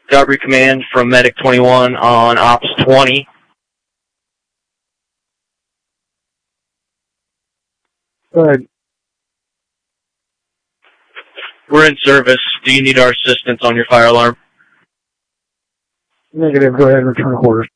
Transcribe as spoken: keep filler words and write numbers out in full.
Calgary Command from Medic twenty-one on Ops twenty. Go ahead. We're in service. Do you need our assistance on your fire alarm? Negative. Go ahead and return orders.